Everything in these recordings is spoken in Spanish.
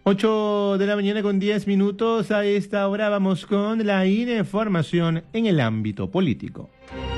8 de la mañana con 10 minutos. A esta hora vamos con la información en el ámbito político.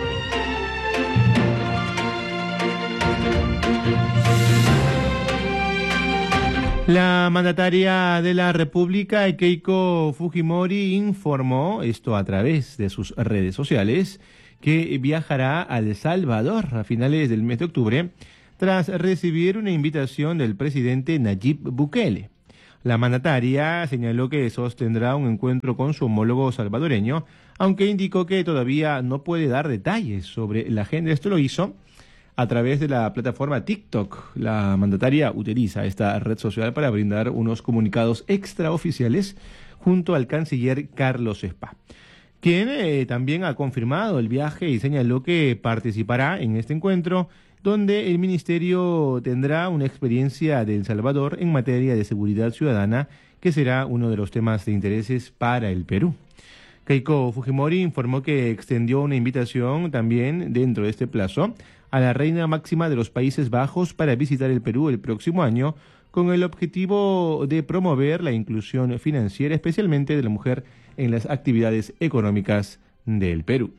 La mandataria de la República, Keiko Fujimori, informó, esto a través de sus redes sociales, que viajará a El Salvador a finales del mes de octubre tras recibir una invitación del presidente Nayib Bukele. La mandataria señaló que sostendrá un encuentro con su homólogo salvadoreño, aunque indicó que todavía no puede dar detalles sobre la agenda. Esto lo hizo a través de la plataforma TikTok. La mandataria utiliza esta red social para brindar unos comunicados extraoficiales junto al canciller Carlos Spa, quien también ha confirmado el viaje y señaló que participará en este encuentro, donde el ministerio tendrá una experiencia de El Salvador en materia de seguridad ciudadana, que será uno de los temas de intereses para el Perú. Keiko Fujimori informó que extendió una invitación también dentro de este plazo a la reina máxima de los Países Bajos para visitar el Perú el próximo año, con el objetivo de promover la inclusión financiera, especialmente de la mujer, en las actividades económicas del Perú.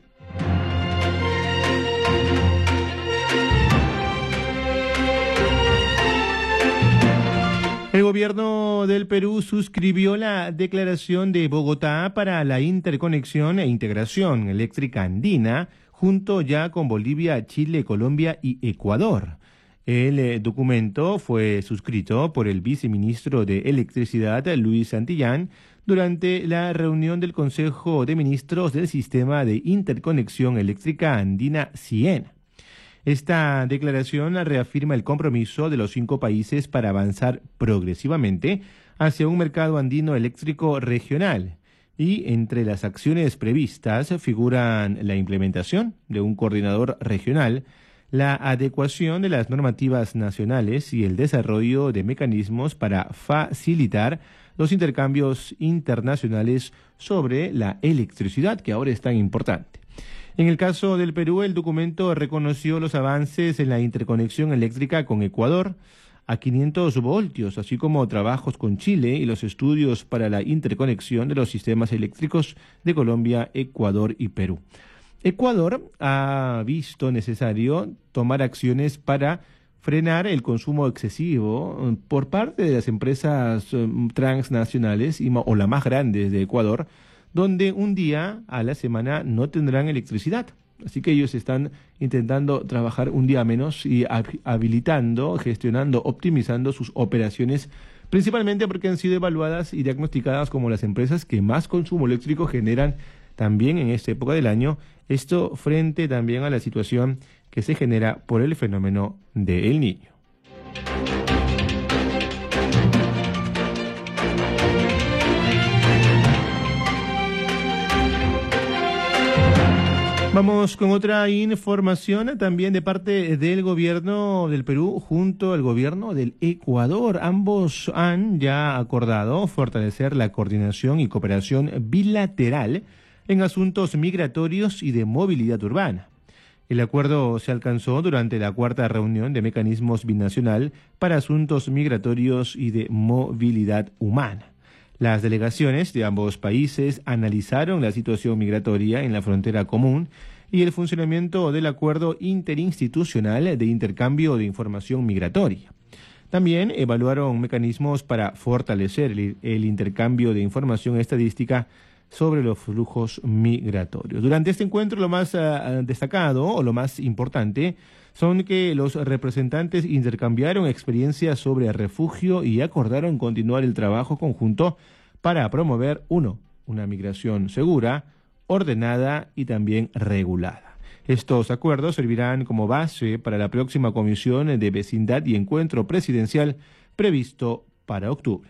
El gobierno del Perú suscribió la declaración de Bogotá para la interconexión e integración eléctrica andina, junto ya con Bolivia, Chile, Colombia y Ecuador. El documento fue suscrito por el viceministro de Electricidad, Luis Santillán, durante la reunión del Consejo de Ministros del Sistema de Interconexión Eléctrica Andina, SIENA. Esta declaración reafirma el compromiso de los 5 países para avanzar progresivamente hacia un mercado andino eléctrico regional, y entre las acciones previstas figuran la implementación de un coordinador regional, la adecuación de las normativas nacionales y el desarrollo de mecanismos para facilitar los intercambios internacionales sobre la electricidad, que ahora es tan importante. En el caso del Perú, el documento reconoció los avances en la interconexión eléctrica con Ecuador a 500 voltios, así como trabajos con Chile y los estudios para la interconexión de los sistemas eléctricos de Colombia, Ecuador y Perú. Ecuador ha visto necesario tomar acciones para frenar el consumo excesivo por parte de las empresas transnacionales o las más grandes de Ecuador, donde un día a la semana no tendrán electricidad. Así que ellos están intentando trabajar un día menos y habilitando, gestionando, optimizando sus operaciones, principalmente porque han sido evaluadas y diagnosticadas como las empresas que más consumo eléctrico generan también en esta época del año. Esto frente también a la situación que se genera por el fenómeno de El Niño. Vamos con otra información también de parte del gobierno del Perú junto al gobierno del Ecuador. Ambos han ya acordado fortalecer la coordinación y cooperación bilateral en asuntos migratorios y de movilidad urbana. El acuerdo se alcanzó durante la 4ª reunión de mecanismos binacional para asuntos migratorios y de movilidad humana. Las delegaciones de ambos países analizaron la situación migratoria en la frontera común y el funcionamiento del acuerdo interinstitucional de intercambio de información migratoria. También evaluaron mecanismos para fortalecer el intercambio de información estadística sobre los flujos migratorios. Durante este encuentro, lo más destacado o lo más importante son que los representantes intercambiaron experiencias sobre refugio y acordaron continuar el trabajo conjunto para promover, una migración segura, ordenada y también regulada. Estos acuerdos servirán como base para la próxima Comisión de Vecindad y Encuentro Presidencial previsto para octubre.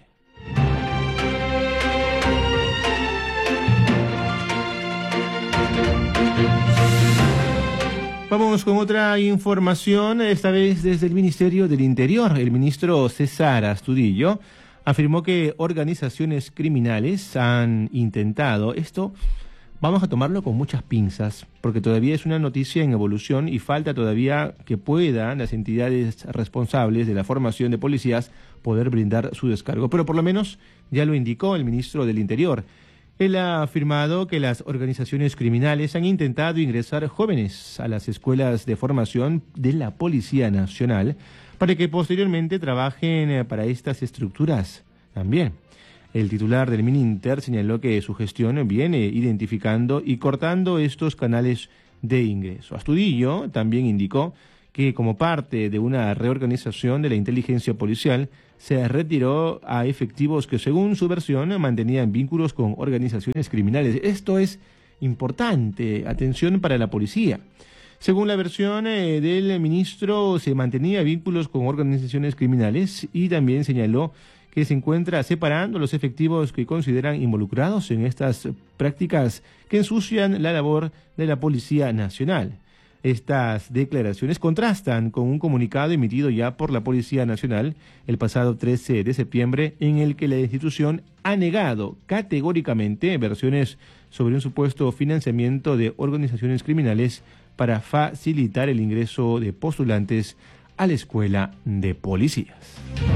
Vamos con otra información, esta vez desde el Ministerio del Interior. El ministro César Astudillo afirmó que organizaciones criminales han intentado vamos a tomarlo con muchas pinzas, porque todavía es una noticia en evolución y falta todavía que puedan las entidades responsables de la formación de policías poder brindar su descargo. Pero por lo menos ya lo indicó el ministro del Interior. Él ha afirmado que las organizaciones criminales han intentado ingresar jóvenes a las escuelas de formación de la Policía Nacional para que posteriormente trabajen para estas estructuras también. El titular del Mininter señaló que su gestión viene identificando y cortando estos canales de ingreso. Astudillo también indicó que como parte de una reorganización de la inteligencia policial se retiró a efectivos que según su versión mantenían vínculos con organizaciones criminales. Esto es importante, atención para la policía. Según la versión del ministro, se mantenía vínculos con organizaciones criminales y también señaló que se encuentra separando los efectivos que consideran involucrados en estas prácticas que ensucian la labor de la Policía Nacional. Estas declaraciones contrastan con un comunicado emitido ya por la Policía Nacional el pasado 13 de septiembre en el que la institución ha negado categóricamente versiones sobre un supuesto financiamiento de organizaciones criminales para facilitar el ingreso de postulantes a la escuela de policías.